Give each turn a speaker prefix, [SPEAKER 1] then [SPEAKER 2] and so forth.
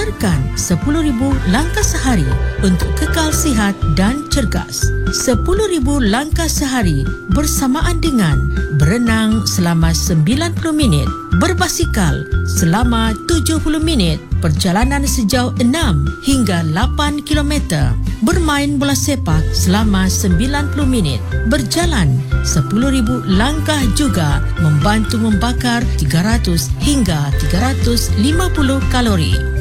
[SPEAKER 1] Lancarkan 10,000 langkah sehari untuk kekal sihat dan cergas. 10,000 langkah sehari bersamaan dengan berenang selama 90 minit, berbasikal selama 70 minit, perjalanan sejauh 6 hingga 8 km, bermain bola sepak selama 90 minit, berjalan 10,000 langkah juga membantu membakar 300 hingga 350 kalori.